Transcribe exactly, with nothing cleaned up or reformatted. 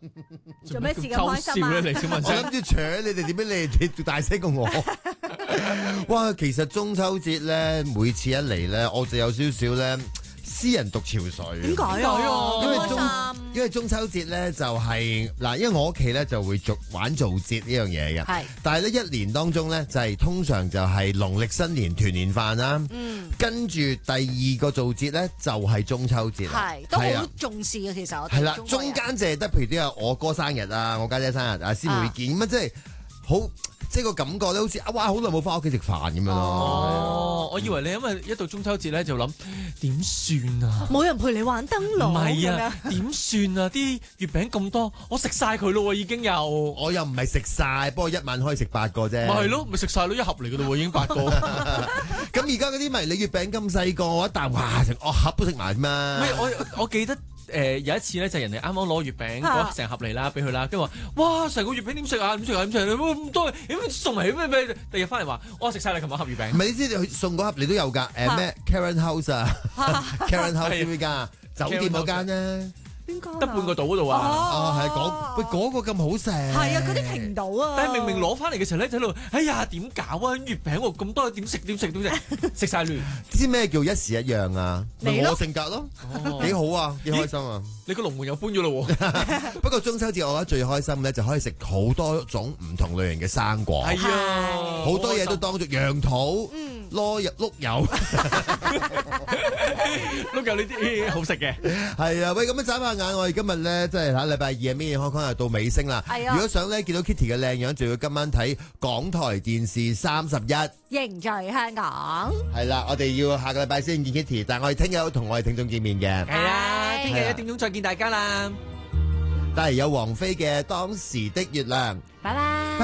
做咩事咁開心啊？ 我諗住搶你哋，點解你哋大聲過我？哇！其實中秋節咧，每次一嚟咧，我就有少少咧私人獨潮水。 點解啊？ 因為中開心因為中秋節咧就係、嗱，因為我屋企咧就會做玩做節呢樣嘢嘅。 係， 但係咧一年當中咧就係、通常就係農曆新年團年飯啦。 嗯， 跟住第二個做節咧就係、中秋節啦。 係都好係啊重視嘅，其實我哋係啦， 中國人中間就係得，譬如都有我哥生日啊，我家姐生日啊，師妹見咁啊，即係好，即係個感覺咧，好似啊，哇，好耐冇翻屋企食飯咁樣咯。 哦，我以為你因為一到中秋節咧就諗點算啊？ 冇人陪你玩燈籠， 唔係咁樣啊，點算啊？啲月餅咁多，我食晒佢咯喎，已經有。 我又唔係食晒，不過一晚可以食八個啫。 咪係咯，咪食晒咯，一盒嚟嘅咯喎，已經八個。 咁而家嗰啲迷你月餅咁細個，我一啖哇成我盒都食埋嘛。 咩？我我記得。誒、呃、有一次咧，就係、人哋啱啱攞月餅嗰成盒嚟啦，俾佢啦，跟住話：哇，成個月餅點食啊？點食啊？點食啊？咁多點送嚟咩咩？第二日翻嚟話：我食晒你琴日盒月餅。 唔係你知佢送嗰盒你都有㗎？誒咩 Karen House 啊，Karen House 知唔知㗎？酒店嗰間咧。 邊個得半個島嗰度啊！ 哦，係講喂嗰個咁好食， 係啊，嗰啲停唔到啊！ 但係明明攞翻嚟嘅時候咧，喺度，哎呀點搞啊？月餅喎咁多，點食點食點食，食晒亂。 知咩叫一時一樣啊？咪我性格咯，幾好啊，幾開心啊！ 你個龍門又搬咗咯喎！ 不過中秋節我覺得最開心咧，就可以食好多種唔同類型嘅生果。 係啊， 好多嘢都當作楊桃、攞入碌柚、 碌柚呢啲好食嘅。 係啊，喂，咁樣眨下眼，我哋今日咧，即係嚇禮拜二嘅 Mini Hong Kong又到尾聲啦。 係啊如果想咧見到 Kitty 嘅靚樣，就要今晚睇港台電視三十一。 凝聚香港。 係啦，我哋要下個禮拜先見 Kitty，但係我哋聽日同我哋聽眾見面嘅。 係啊，聽日一點鐘再見大家啦。 但係有王菲嘅《當時的月亮》。 拜拜。